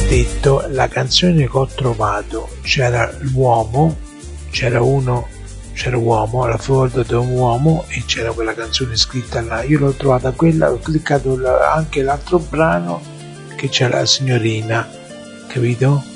detto la canzone che ho trovato, c'era l'uomo, c'era uomo, la foto di un uomo e c'era quella canzone scritta là. Io l'ho trovata quella, ho cliccato anche l'altro brano che c'è la signorina, capito?